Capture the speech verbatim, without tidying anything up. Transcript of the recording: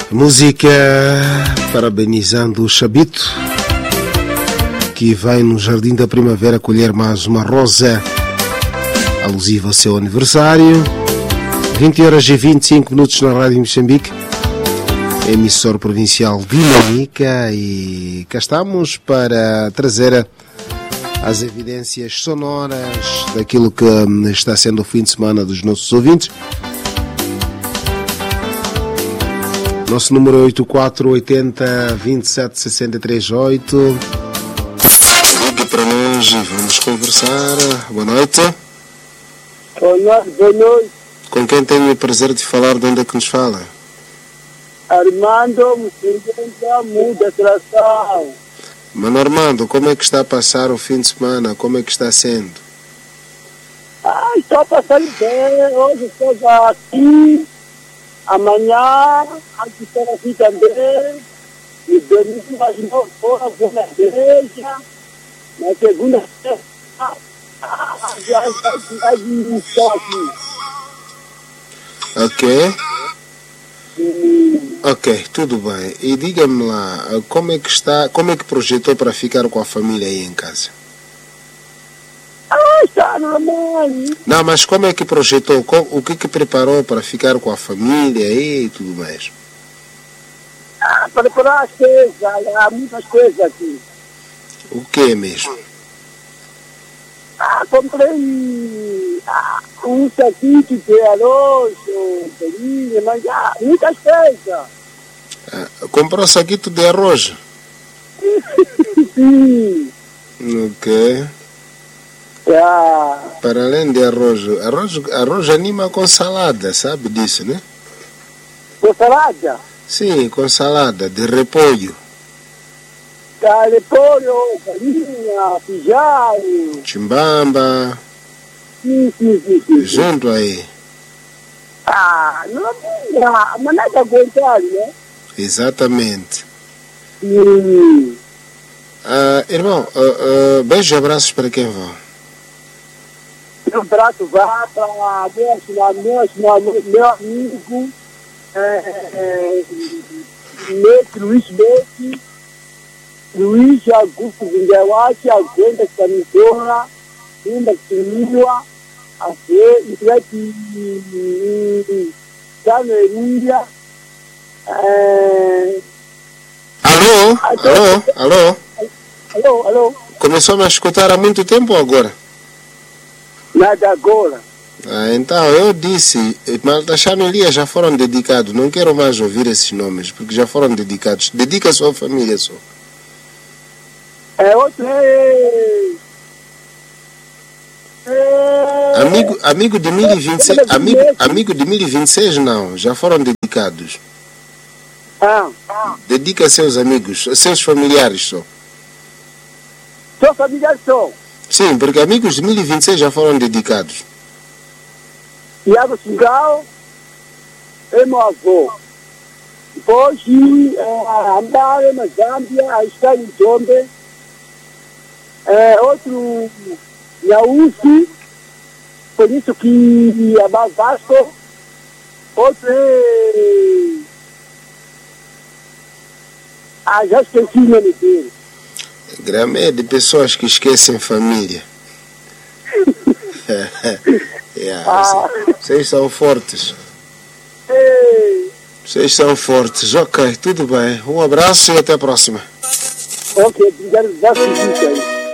Música parabenizando o Chabito, que vai no Jardim da Primavera colher mais uma rosa alusiva ao seu aniversário. vinte horas e vinte e cinco minutos na Rádio Moçambique, emissor provincial de Manica, e cá estamos para trazer as evidências sonoras daquilo que está sendo o fim de semana dos nossos ouvintes. Nosso número é oito quatro oito zero, dois sete seis três oito. Ligue para nós, vamos conversar. Boa noite. Boa noite, boa noite. Com quem tenho o prazer de falar? De onde é que nos fala? Armando, Moçambique, muda atração. Mano Armando, como é que está a passar o fim de semana? Como é que está sendo? Ah, estou passando bem. Hoje estou já aqui. Amanhã, aqui estou aqui também. E domingo, mas não fora, vou na igreja. Na segunda-feira, já estou aqui. Ok. Hum. Ok, tudo bem. E diga-me lá, como é que está, como é que projetou para ficar com a família aí em casa? Ah, está normal. Não, mas como é que projetou? O que que preparou para ficar com a família aí e tudo mais? Ah, preparar as coisas, há muitas coisas aqui. O que mesmo? Ah, comprei ah, um saquinho de arroz, um pelinho, mas ah, muitas coisas. Ah, comprou um saquito de arroz? Sim. Ok. Ah. Para além de arroz, arroz, arroz anima com salada, sabe disso, né? Com salada? Sim, com salada, de repolho. Tá, repolho, farinha, feijão. Chimbamba. Sim, sim, sim, sim. Junto aí. Ah, não é, mas nada contrário, né? Exatamente. Sim. Ah, irmão, uh, uh, beijos e abraços para quem vão. Meu braço vai para meu, meu, meu amigo é, é, Mestre Luiz Messi, Luiz Augusto Vindewachi, Agenda Camisola, Linda Quinua, a ver, e vai de Caneria. Alô? Alô? Alô? Alô? Alô? Começou a me escutar há muito tempo ou agora? Nada agora. Ah, então, eu disse, Maltachano e Elias já foram dedicados. Não quero mais ouvir esses nomes, porque já foram dedicados. Dedica a sua família só. É outro. É... É... Amigo, amigo de mil e vinte e seis, amigo, amigo de mil e vinte e seis não, já foram dedicados. Ah. Dedica a seus amigos, a seus familiares só. Sou familiar só. Sim, porque amigos de mil e vinte e seis já foram dedicados. Iago Singal é meu avô. Depois, é, Andare, na Zâmbia, a está em Jombe. É, outro, Yaúci, por isso que é mais vasto. Outro é... Ah, já esqueci o nome dele. Gramé de pessoas que esquecem família. Yeah, Ah. Vocês são fortes. Ei. Vocês são fortes. Ok, tudo bem. Um abraço e até a próxima. Ok, obrigado. Já se disse aí.